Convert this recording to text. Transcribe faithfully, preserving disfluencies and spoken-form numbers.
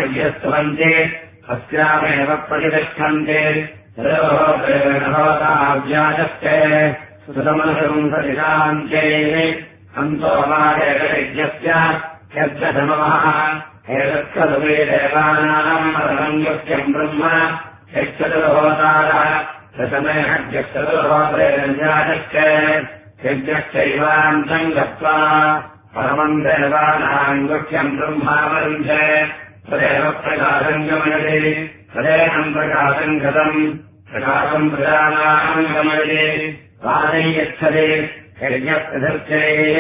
यज्ञस्तवन्ते अस्यामेव प्रतिष्ठन्ते भवताव्याजस्ते सुतमसंसदिशान्ते अन्तो मायज्ञस्य यज्ञधमः एतत्सर्वे देवानाम् परमङ्गस्यम् ब्रह्म यक्षतुर्होतारः दशमे यक्षतुर्होत्रेजातश्च यज्ञश्चैवान्तम् गत्वा परमम् देवानाम् गुह्यम् ब्रह्मावरुन्धे तदेव प्रकाशम् गमयति तदेनम् प्रकाशम् गतम् प्रकाशम् प्रजानाम् गमयति वानै यच्छति यज्ञप्रदर्शने